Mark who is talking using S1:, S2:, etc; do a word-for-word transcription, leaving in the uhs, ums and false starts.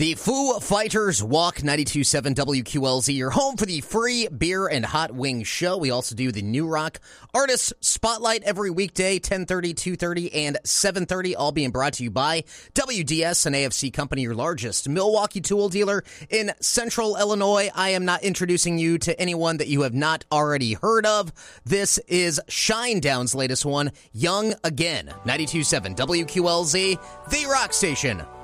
S1: The Foo Fighters Walk, ninety-two point seven W Q L Z, your home for the free beer and hot wing show. We also do the New Rock Artist Spotlight every weekday, ten thirty, two thirty, and seven thirty, all being brought to you by W D S, an A F C company, your largest Milwaukee tool dealer in Central Illinois. I am not introducing you to anyone that you have not already heard of. This is Shinedown's latest one, Young Again, ninety-two point seven W Q L Z, the rock station.